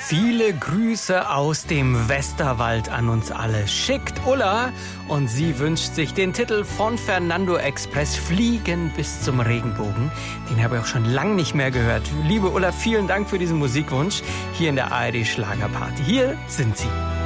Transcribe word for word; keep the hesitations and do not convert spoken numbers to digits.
Viele Grüße aus dem Westerwald an uns alle. Schickt Ulla und sie wünscht sich den Titel von Fernando Express, Fliegen bis zum Regenbogen. Den habe ich auch schon lange nicht mehr gehört. Liebe Ulla, vielen Dank für diesen Musikwunsch hier in der A R D Schlagerparty. Hier sind sie.